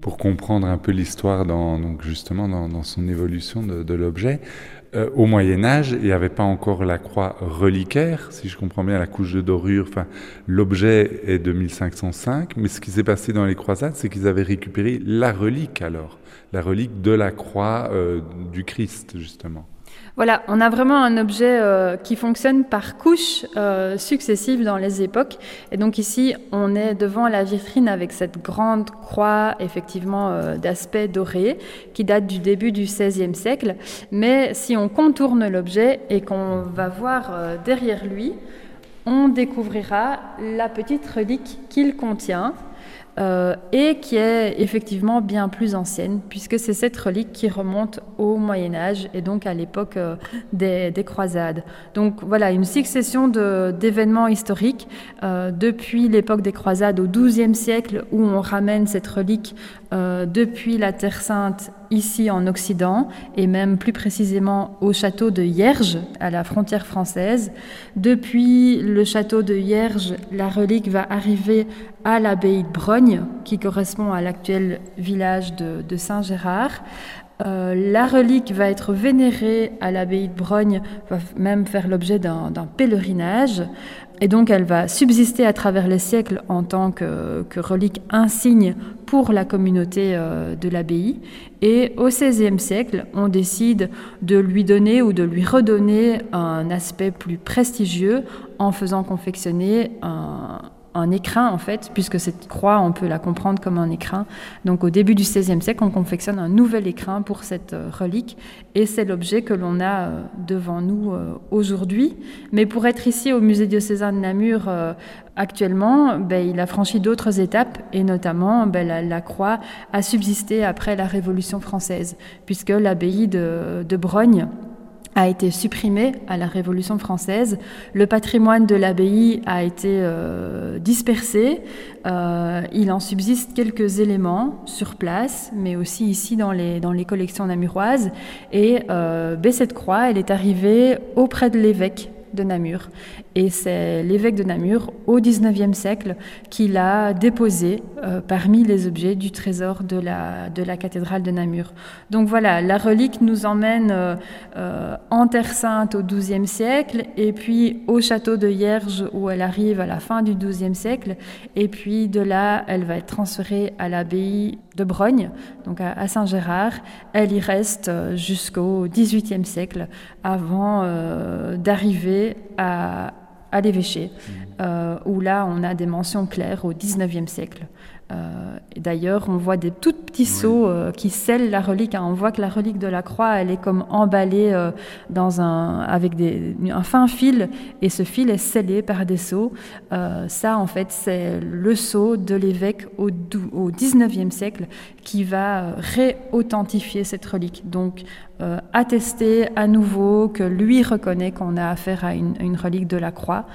pour comprendre un peu l'histoire donc justement dans son évolution de l'objet. Au Moyen-Âge, il n'y avait pas encore la croix reliquaire, si je comprends bien, la couche de dorure. Enfin, l'objet est de 1505, mais ce qui s'est passé dans les croisades, c'est qu'ils avaient récupéré la relique alors, la relique de la croix du Christ, justement. Voilà, on a vraiment un objet qui fonctionne par couches successives dans les époques. Et donc ici, on est devant la vitrine avec cette grande croix, effectivement, d'aspect doré, qui date du début du XVIe siècle. Mais si on contourne l'objet et qu'on va voir derrière lui, on découvrira la petite relique qu'il contient. Et qui est effectivement bien plus ancienne, puisque c'est cette relique qui remonte au Moyen-Âge et donc à l'époque des croisades. Donc voilà, une succession d'événements historiques depuis l'époque des croisades au XIIe siècle, où on ramène cette relique depuis la Terre Sainte ici en Occident, et même plus précisément au château de Hierges, à la frontière française. Depuis le château de Hierges, la relique va arriver à l'abbaye de Brogne, qui correspond à l'actuel village de Saint-Gérard. La relique va être vénérée à l'abbaye de Brogne, va même faire l'objet d'un pèlerinage. Et donc elle va subsister à travers les siècles en tant que relique insigne pour la communauté de l'abbaye. Et au XVIe siècle, on décide de lui donner ou de lui redonner un aspect plus prestigieux en faisant confectionner un écrin, en fait, puisque cette croix, on peut la comprendre comme un écrin. Donc au début du XVIe siècle, on confectionne un nouvel écrin pour cette relique, et c'est l'objet que l'on a devant nous aujourd'hui. Mais pour être ici au musée diocésain de Namur actuellement, il a franchi d'autres étapes, et notamment la croix a subsisté après la Révolution française, puisque l'abbaye de Brogne a été supprimé à la Révolution française. Le patrimoine de l'abbaye a été dispersé. Il en subsiste quelques éléments sur place, mais aussi ici dans les collections namuroises. Et cette croix, elle est arrivée auprès de l'évêque de Namur. Et c'est l'évêque de Namur, au XIXe siècle, qui l'a déposé parmi les objets du trésor de la cathédrale de Namur. Donc voilà, la relique nous emmène en Terre Sainte au XIIe siècle, et puis au château de Hierges, où elle arrive à la fin du XIIe siècle, et puis de là, elle va être transférée à l'abbaye de Brogne, donc à Saint-Gérard. Elle y reste jusqu'au XVIIIe siècle, avant d'arriver à l'évêché, où là on a des mentions claires au XIXe siècle. Et d'ailleurs, on voit des tout petits seaux qui scellent la relique. On voit que la relique de la croix, elle est comme emballée avec un fin fil, et ce fil est scellé par des sceaux. Ça, en fait, c'est le sceau de l'évêque au XIXe siècle qui va réauthentifier cette relique. Donc, attester à nouveau que lui reconnaît qu'on a affaire à une relique de la croix,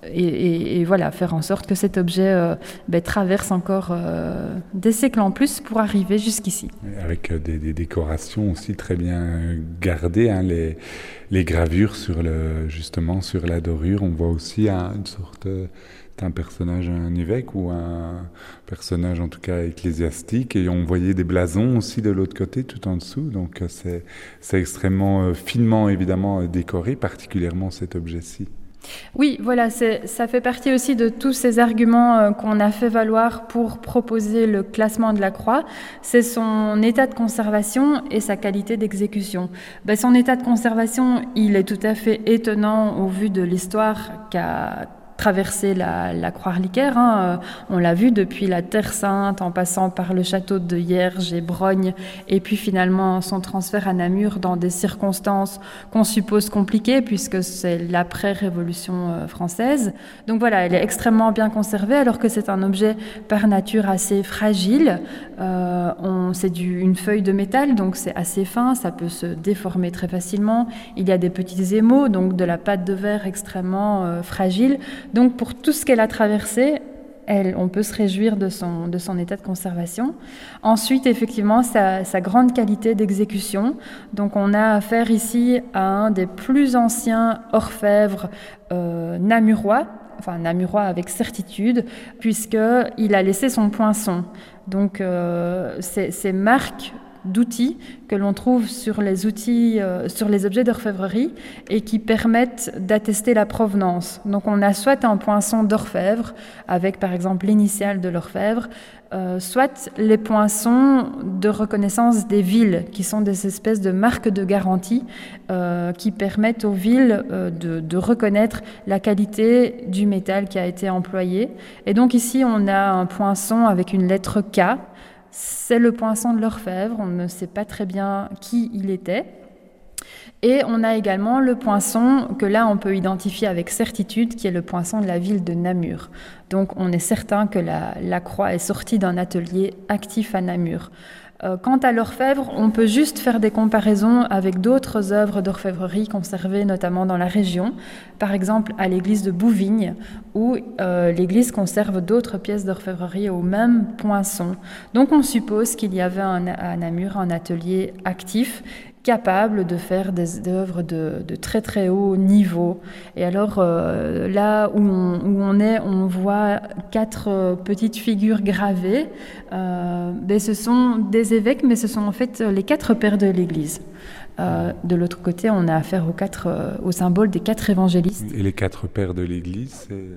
et voilà, faire en sorte que cet objet traverse encore des siècles en plus pour arriver jusqu'ici. Avec des décorations aussi très bien gardées, hein, les gravures justement sur la dorure. On voit aussi une sorte d'un personnage, un évêque ou un personnage en tout cas ecclésiastique, et on voyait des blasons aussi de l'autre côté tout en dessous, donc c'est extrêmement finement évidemment décoré, particulièrement cet objet-ci. Oui, voilà, ça fait partie aussi de tous ces arguments qu'on a fait valoir pour proposer le classement de la croix. C'est son état de conservation et sa qualité d'exécution. Son état de conservation, il est tout à fait étonnant au vu de l'histoire qu'a traverser la croix reliquaire. On l'a vu depuis la Terre Sainte, en passant par le château de Hierges et Brogne, et puis finalement son transfert à Namur dans des circonstances qu'on suppose compliquées, puisque c'est l'après-révolution française. Donc voilà, elle est extrêmement bien conservée, alors que c'est un objet par nature assez fragile. C'est une feuille de métal, donc c'est assez fin, ça peut se déformer très facilement. Il y a des petits émaux, donc de la pâte de verre extrêmement fragile. Donc pour tout ce qu'elle a traversé, on peut se réjouir de son état de conservation. Ensuite, effectivement, sa grande qualité d'exécution. Donc on a affaire ici à un des plus anciens orfèvres namurois, enfin namurois avec certitude, puisqu'il a laissé son poinçon. Donc ces marques d'outils que l'on trouve sur les outils, sur les objets d'orfèvrerie et qui permettent d'attester la provenance. Donc on a soit un poinçon d'orfèvre avec par exemple l'initiale de l'orfèvre, soit les poinçons de reconnaissance des villes qui sont des espèces de marques de garantie qui permettent aux villes de reconnaître la qualité du métal qui a été employé. Et donc ici on a un poinçon avec une lettre K. C'est le poinçon de l'orfèvre, on ne sait pas très bien qui il était. Et on a également le poinçon que là on peut identifier avec certitude, qui est le poinçon de la ville de Namur. Donc on est certain que la croix est sortie d'un atelier actif à Namur. Quant à l'orfèvre, on peut juste faire des comparaisons avec d'autres œuvres d'orfèvrerie conservées notamment dans la région, par exemple à l'église de Bouvignes, où l'église conserve d'autres pièces d'orfèvrerie au même poinçon. Donc on suppose qu'il y avait à Namur un atelier actif capable de faire des œuvres de très très haut niveau. Et alors là où on est, on voit 4 petites figures gravées. Ce sont des évêques, mais ce sont en fait les 4 pères de l'Église. De l'autre côté, on a affaire au symbole des 4 évangélistes. Et les 4 pères de l'Église, c'est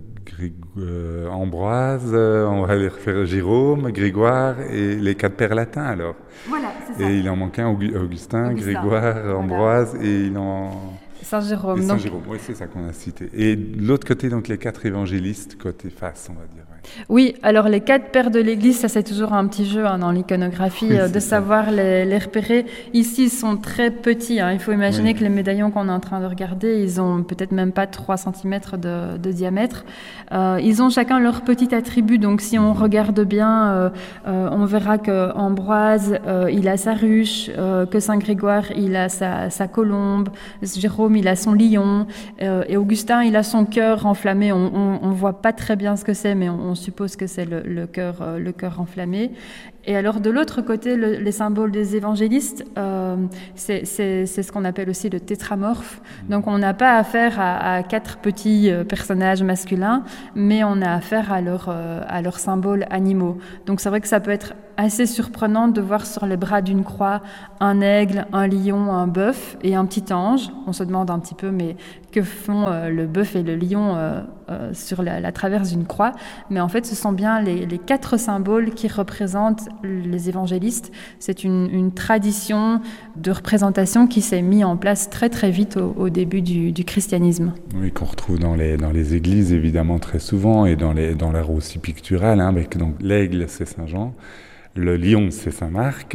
Ambroise, on va les refaire Jérôme, Grégoire et les 4 pères latins alors. Voilà, c'est ça. Et il en manquait un, Augustin, Grégoire, Ambroise et il en... Saint-Jérôme. Saint-Jérôme, oui, c'est ça qu'on a cité. Et de l'autre côté, donc les 4 évangélistes, côté face, on va dire. Ouais. Oui, alors les 4 pères de l'Église, ça c'est toujours un petit jeu dans l'iconographie, de savoir les repérer. Ici, ils sont très petits. Il faut imaginer que les médaillons qu'on est en train de regarder, ils ont peut-être même pas 3 cm de diamètre. Ils ont chacun leur petit attribut. Donc si on regarde bien, on verra que Ambroise, il a sa ruche, que Saint Grégoire, il a sa colombe, Jérôme, il a son lion, et Augustin, il a son cœur enflammé. On voit pas très bien ce que c'est, mais on suppose que c'est le cœur enflammé. Et alors de l'autre côté, les symboles des évangélistes, c'est ce qu'on appelle aussi le tétramorphe. Donc on n'a pas affaire à 4 petits personnages masculins, mais on a affaire à leurs symboles animaux. Donc c'est vrai que ça peut être assez surprenant de voir sur les bras d'une croix un aigle, un lion, un bœuf et un petit ange. On se demande un petit peu, mais que font le bœuf et le lion sur la traverse d'une croix? Mais en fait, ce sont bien les 4 symboles qui représentent les évangélistes. C'est une tradition de représentation qui s'est mise en place très très vite au début du christianisme. Oui, qu'on retrouve dans les églises évidemment très souvent et dans l'art aussi pictural. Avec donc l'aigle, c'est Saint Jean. Le lion, c'est Saint-Marc,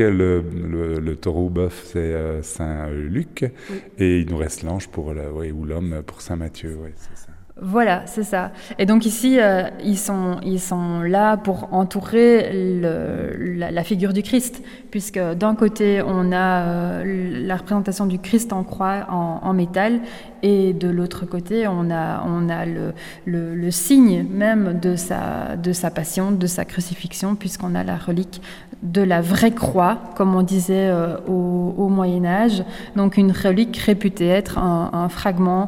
le taureau-bœuf, c'est Saint-Luc, oui. Et il nous reste l'ange ou l'homme pour Saint-Matthieu, oui, c'est ça. Voilà, c'est ça. Et donc ici, ils sont là pour entourer la figure du Christ, puisque d'un côté, on a la représentation du Christ en croix, en métal, et de l'autre côté, on a le signe même de sa passion, de sa crucifixion, puisqu'on a la relique de la vraie croix, comme on disait au Moyen-Âge, donc une relique réputée être un fragment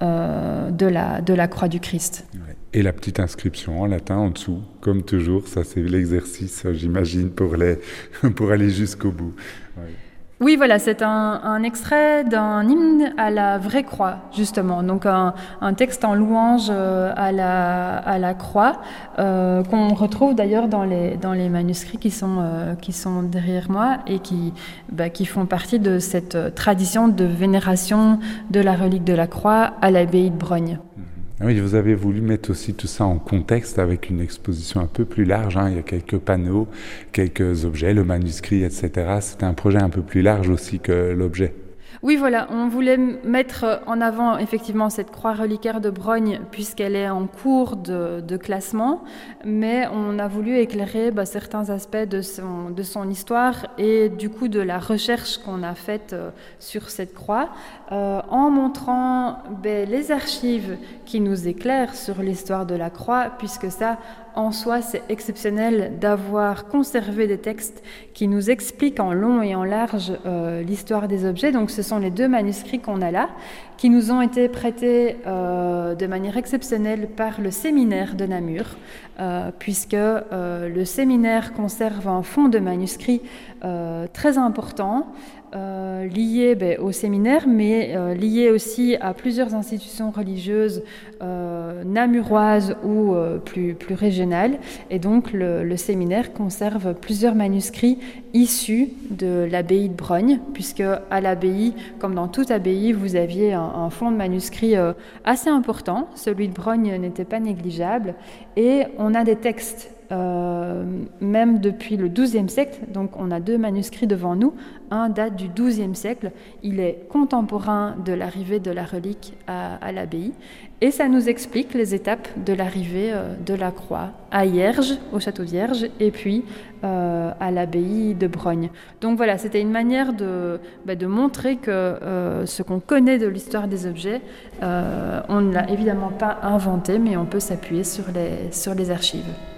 de la croix du Christ. Et la petite inscription en latin en dessous, comme toujours, ça c'est l'exercice, j'imagine, pour aller jusqu'au bout. Ouais. Oui, voilà, c'est un extrait d'un hymne à la vraie croix, justement. Donc un texte en louange à la croix, qu'on retrouve d'ailleurs dans les manuscrits qui sont derrière moi et qui font partie de cette tradition de vénération de la relique de la croix à l'abbaye de Brogne. Oui, vous avez voulu mettre aussi tout ça en contexte avec une exposition un peu plus large. Il y a quelques panneaux, quelques objets, le manuscrit, etc. C'était un projet un peu plus large aussi que l'objet. Oui, voilà, on voulait mettre en avant effectivement cette croix reliquaire de Brogne puisqu'elle est en cours de classement, mais on a voulu éclairer certains aspects de son histoire et du coup de la recherche qu'on a faite sur cette croix en montrant les archives qui nous éclairent sur l'histoire de la croix, puisque ça, en soi, c'est exceptionnel d'avoir conservé des textes qui nous expliquent en long et en large l'histoire des objets. Donc ce sont les 2 manuscrits qu'on a là, qui nous ont été prêtés de manière exceptionnelle par le séminaire de Namur, puisque le séminaire conserve un fonds de manuscrits très important, lié au séminaire, mais lié aussi à plusieurs institutions religieuses namuroises ou plus régionales. Et donc le séminaire conserve plusieurs manuscrits issus de l'abbaye de Brogne, puisque à l'abbaye, comme dans toute abbaye, vous aviez un fonds de manuscrits assez important. Celui de Brogne n'était pas négligeable. Et on a des textes même depuis le XIIe siècle, donc on a 2 manuscrits devant nous. Un date du XIIe siècle, il est contemporain de l'arrivée de la relique à l'abbaye, et ça nous explique les étapes de l'arrivée de la croix à Hierges, au château d'Hierges, et puis à l'abbaye de Brogne. Donc voilà, c'était une manière de montrer que ce qu'on connaît de l'histoire des objets, on ne l'a évidemment pas inventé, mais on peut s'appuyer sur les archives.